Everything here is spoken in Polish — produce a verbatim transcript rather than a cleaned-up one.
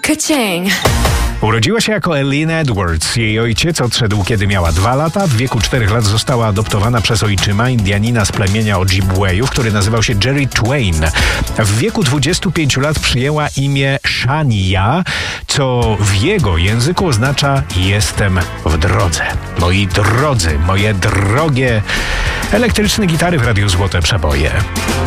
Ka-ching. Urodziła się jako Eileen Edwards. Jej ojciec odszedł, kiedy miała dwa lata. W wieku czterech lat została adoptowana przez ojczyma, Indianina z plemienia Ojibwejów, który nazywał się Jerry Twain. W wieku dwudziestu pięciu lat przyjęła imię Shania, co w jego języku oznacza jestem w drodze. Moi drodzy, moje drogie, elektryczne gitary w Radiu Złote Przeboje.